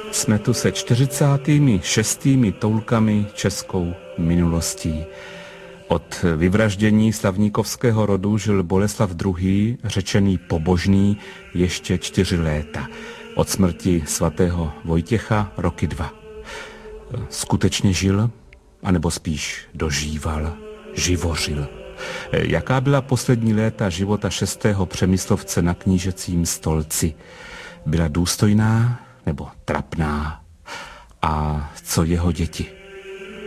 Jsme tu se 46. toulkami českou minulostí. Od vyvraždění slavníkovského rodu žil Boleslav II., řečený pobožný, ještě 4 léta. Od smrti svatého Vojtěcha roky 2. Skutečně žil, anebo spíš dožíval, živořil? Jaká byla poslední léta života 6. Přemyslovce na knížecím stolci? Byla důstojná nebo trapná? A co jeho děti?